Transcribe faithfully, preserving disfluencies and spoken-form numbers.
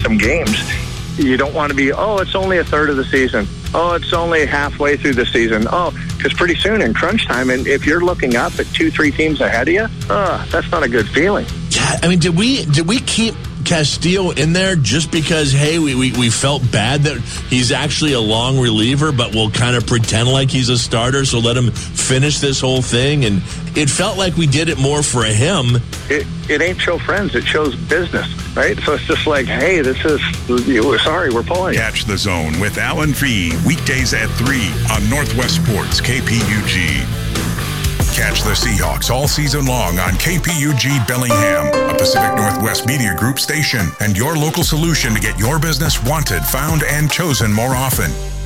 some games, you don't want to be, oh, it's only a third of the season. Oh, it's only halfway through the season. Oh, because pretty soon in crunch time, and if you're looking up at two, three teams ahead of you, uh, that's not a good feeling. Yeah, I mean, did we did we keep Castillo in there just because, hey, we, we, we felt bad that he's actually a long reliever, but we'll kind of pretend like he's a starter, so let him finish this whole thing? And it felt like we did it more for him. It, it ain't show friends, it shows business, right? So it's just like, hey, this is, sorry, we're pulling. Catch the Zone with Alan Fee, weekdays at three on Northwest Sports, K P U G. Catch the Seahawks all season long on K P U G Bellingham, a Pacific Northwest Media Group station, and your local solution to get your business wanted, found, and chosen more often.